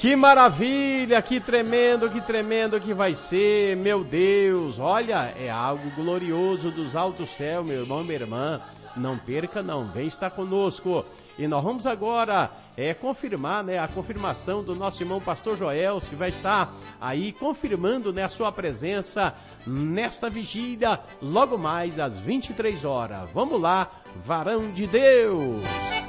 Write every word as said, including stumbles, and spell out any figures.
Que maravilha, que tremendo, que tremendo que vai ser, meu Deus. Olha, é algo glorioso dos altos céus, meu irmão, minha irmã. Não perca não, vem estar conosco. E nós vamos agora é, confirmar, né, a confirmação do nosso irmão Pastor Joel, que vai estar aí confirmando, né, a sua presença nesta vigília, logo mais às vinte e três horas. Vamos lá, varão de Deus!